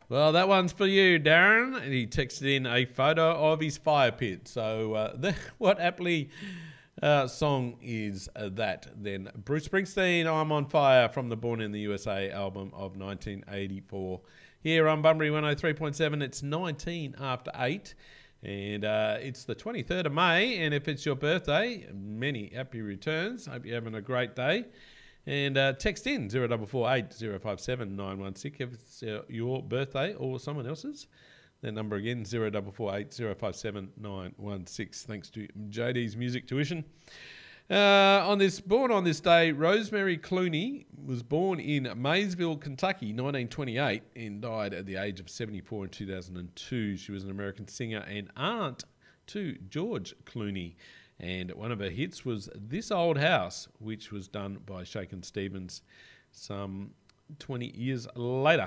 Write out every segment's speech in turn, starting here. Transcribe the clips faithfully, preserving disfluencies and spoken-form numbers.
Well, that one's for you, Darren. And he texted in a photo of his fire pit. So, uh, the, what aptly uh, song is uh, that then? Bruce Springsteen, I'm on Fire, from the Born in the U S A album of nineteen eighty-four. Here on Bunbury one oh three point seven, it's nineteen after eight. And uh, it's the twenty-third of May. And if it's your birthday, many happy returns. Hope you're having a great day. And uh, text in zero four four eight zero five seven nine one six if it's uh, your birthday or someone else's. That number again, zero four four eight zero five seven nine one six. Thanks to J D's Music Tuition. Uh, on this, born on this day, Rosemary Clooney was born in Maysville, Kentucky, nineteen twenty-eight, and died at the age of seventy-four in two thousand two. She was an American singer and aunt to George Clooney. And one of her hits was This Old House, which was done by Shakin' Stevens some twenty years later.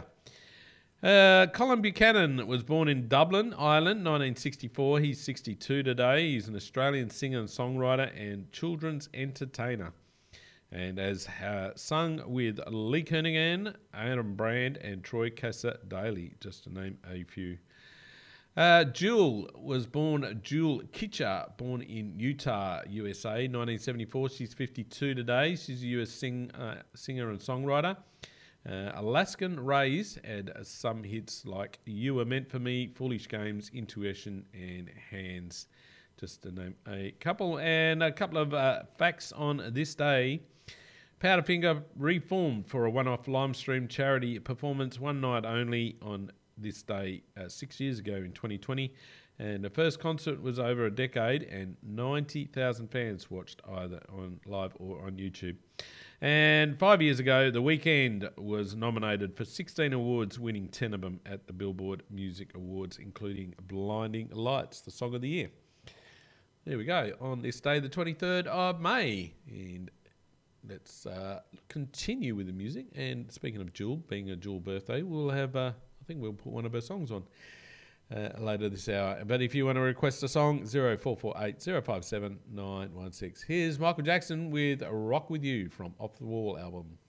Uh, Colin Buchanan was born in Dublin, Ireland, nineteen sixty-four. He's sixty-two today. He's an Australian singer and songwriter and children's entertainer. And has uh, sung with Lee Kernaghan, Adam Brand, and Troy Cassar-Daley, just to name a few. Uh, Jewel was born, Jewel Kitcher, born in Utah, U S A, nineteen seventy-four. She's fifty-two today. She's a U S sing, uh, singer and songwriter. Uh, Alaskan Rays had some hits like You Were Meant For Me, Foolish Games, Intuition, and Hands, just to name a couple. And a couple of uh, facts on this day. Powderfinger reformed for a one-off Limestream charity performance, one night only on this day uh, six years ago in twenty twenty, and the first concert was over a decade, and ninety thousand fans watched either on live or on YouTube. And five years ago, The Weeknd was nominated for sixteen awards, winning ten of them at the Billboard Music Awards, including Blinding Lights, the Song of the Year. There we go, on this day, the twenty-third of May. And let's uh, continue with the music. And speaking of Jewel, being a Jewel birthday, we'll have... Uh, I think we'll put one of her songs on uh, later this hour. But if you want to request a song, zero four four eight zero five seven nine one six. Here's Michael Jackson with Rock With You from Off The Wall album.